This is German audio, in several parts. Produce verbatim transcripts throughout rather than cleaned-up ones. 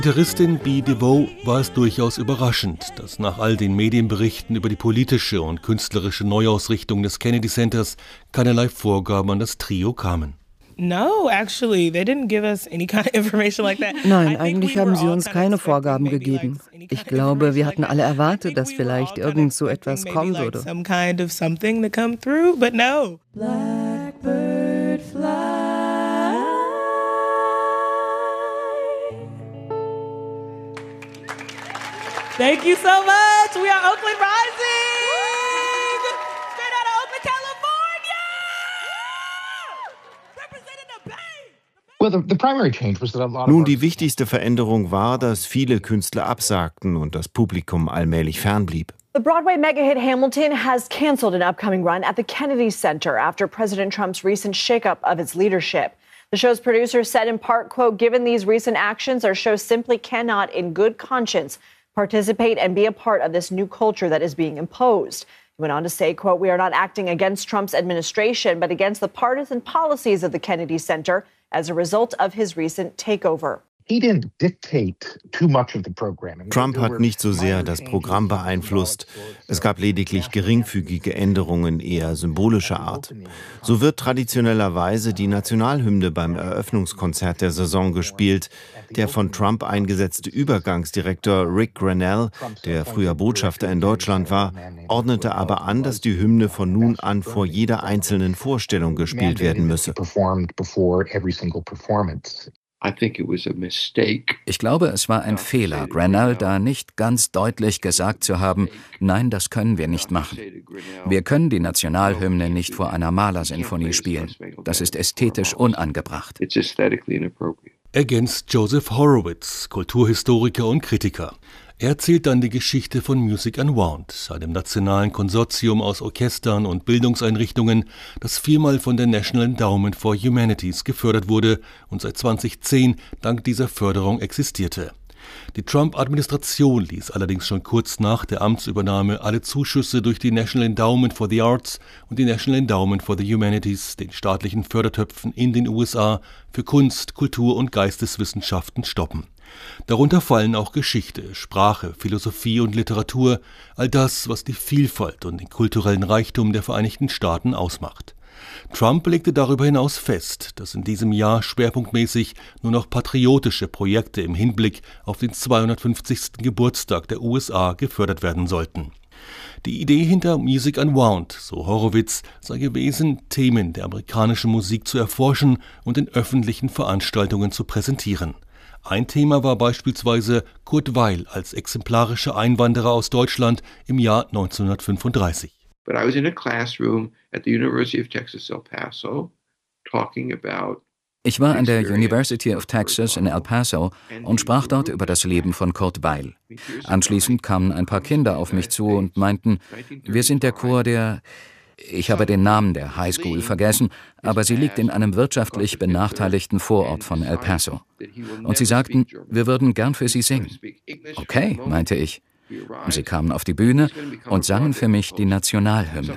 Gitarristin Bee DeVoe war es durchaus überraschend, dass nach all den Medienberichten über die politische und künstlerische Neuausrichtung des Kennedy Centers keinerlei Vorgaben an das Trio kamen. No, actually, they didn't give us any kind of information like that. Nein, eigentlich haben sie uns keine Vorgaben gegeben. Ich glaube, wir hatten alle erwartet, dass vielleicht irgend so etwas kommen würde. Some kind of something to come through, but no. Blackbird fly. Thank you so much. We are Oakland Rising. Straight out of Oakland, California. Representing the Bay. Well, the, the primary change was that a lot of Nun, die wichtigste Veränderung war, dass viele Künstler absagten und das Publikum allmählich fernblieb. The Broadway mega-hit Hamilton has canceled an upcoming run at the Kennedy Center after President Trump's recent shakeup of its leadership. The show's producers said in part, quote, given these recent actions, our show simply cannot, in good conscience, participate and be a part of this new culture that is being imposed. He went on to say, quote, we are not acting against Trump's administration, but against the partisan policies of the Kennedy Center as a result of his recent takeover. Trump hat nicht so sehr das Programm beeinflusst. Es gab lediglich geringfügige Änderungen eher symbolischer Art. So wird traditionellerweise die Nationalhymne beim Eröffnungskonzert der Saison gespielt. Der von Trump eingesetzte Übergangsdirektor Rick Grenell, der früher Botschafter in Deutschland war, ordnete aber an, dass die Hymne von nun an vor jeder einzelnen Vorstellung gespielt werden müsse. Ich glaube, es war ein Fehler, Grenell da nicht ganz deutlich gesagt zu haben, nein, das können wir nicht machen. Wir können die Nationalhymne nicht vor einer Malersinfonie spielen. Das ist ästhetisch unangebracht. Ergänzt Joseph Horowitz, Kulturhistoriker und Kritiker. Er erzählt dann die Geschichte von Music Unwound, einem nationalen Konsortium aus Orchestern und Bildungseinrichtungen, das viermal von der National Endowment for Humanities gefördert wurde und seit zweitausendzehn dank dieser Förderung existierte. Die Trump-Administration ließ allerdings schon kurz nach der Amtsübernahme alle Zuschüsse durch die National Endowment for the Arts und die National Endowment for the Humanities, den staatlichen Fördertöpfen in den U S A, für Kunst, Kultur und Geisteswissenschaften stoppen. Darunter fallen auch Geschichte, Sprache, Philosophie und Literatur, all das, was die Vielfalt und den kulturellen Reichtum der Vereinigten Staaten ausmacht. Trump legte darüber hinaus fest, dass in diesem Jahr schwerpunktmäßig nur noch patriotische Projekte im Hinblick auf den zweihundertfünfzigsten Geburtstag der U S A gefördert werden sollten. Die Idee hinter Music Unwound, so Horowitz, sei gewesen, Themen der amerikanischen Musik zu erforschen und in öffentlichen Veranstaltungen zu präsentieren. Ein Thema war beispielsweise Kurt Weill als exemplarischer Einwanderer aus Deutschland im Jahr neunzehnhundertfünfunddreißig. But I was in a classroom at the University of Texas, El Paso, talking about Ich war an der University of Texas in El Paso und sprach dort über das Leben von Kurt Weill. Anschließend kamen ein paar Kinder auf mich zu und meinten, wir sind der Chor der... Ich habe den Namen der Highschool vergessen, aber sie liegt in einem wirtschaftlich benachteiligten Vorort von El Paso. Und sie sagten, wir würden gern für sie singen. Okay, meinte ich. Sie kamen auf die Bühne und sangen für mich die Nationalhymne.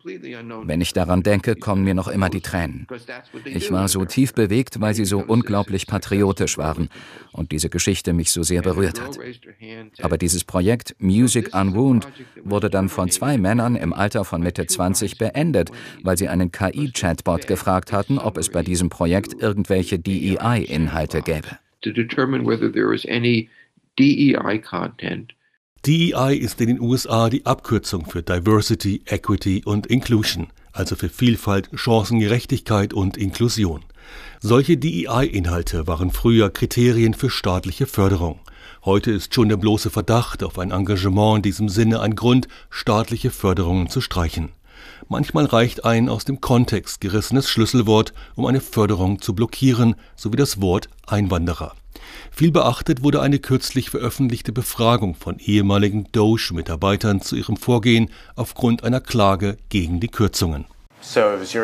Wenn ich daran denke, kommen mir noch immer die Tränen. Ich war so tief bewegt, weil sie so unglaublich patriotisch waren und diese Geschichte mich so sehr berührt hat. Aber dieses Projekt Music Unwound wurde dann von zwei Männern im Alter von Mitte zwanzig beendet, weil sie einen K I-Chatbot gefragt hatten, ob es bei diesem Projekt irgendwelche D E I-Inhalte gäbe. to determine whether there was any D E I content. D E I ist in den U S A die Abkürzung für Diversity, Equity und Inclusion, also für Vielfalt, Chancengerechtigkeit und Inklusion. Solche D E I-Inhalte waren früher Kriterien für staatliche Förderung. Heute ist schon der bloße Verdacht auf ein Engagement in diesem Sinne ein Grund, staatliche Förderungen zu streichen. Manchmal reicht ein aus dem Kontext gerissenes Schlüsselwort, um eine Förderung zu blockieren, sowie das Wort Einwanderer. Viel beachtet wurde eine kürzlich veröffentlichte Befragung von ehemaligen Doge-Mitarbeitern zu ihrem Vorgehen aufgrund einer Klage gegen die Kürzungen. Sie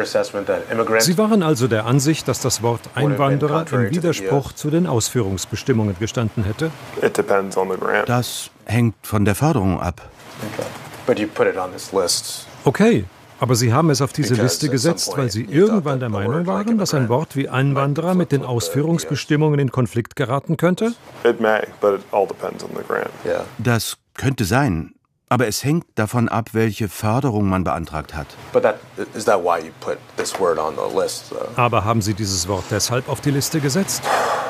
waren also der Ansicht, dass das Wort Einwanderer im Widerspruch zu den Ausführungsbestimmungen gestanden hätte? Das hängt von der Förderung ab. Okay, Aber Sie haben es auf diese Liste gesetzt, weil Sie irgendwann der Meinung waren, dass ein Wort wie Einwanderer mit den Ausführungsbestimmungen in Konflikt geraten könnte? Das könnte sein. Aber es hängt davon ab, welche Förderung man beantragt hat. Aber haben Sie dieses Wort deshalb auf die Liste gesetzt?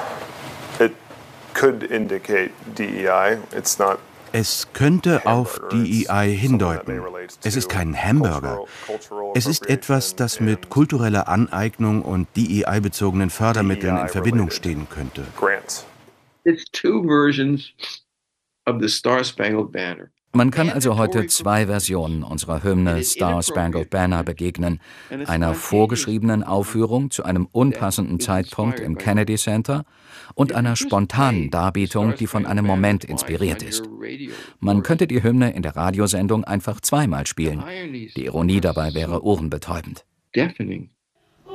Es könnte auf D E I hindeuten. Es ist kein Hamburger. Es ist etwas, das mit kultureller Aneignung und D E I-bezogenen Fördermitteln in Verbindung stehen könnte. It's two versions of the Star-Spangled Banner. Man kann also heute zwei Versionen unserer Hymne Star Spangled Banner begegnen. Einer vorgeschriebenen Aufführung zu einem unpassenden Zeitpunkt im Kennedy Center und einer spontanen Darbietung, die von einem Moment inspiriert ist. Man könnte die Hymne in der Radiosendung einfach zweimal spielen. Die Ironie dabei wäre ohrenbetäubend. Deafening.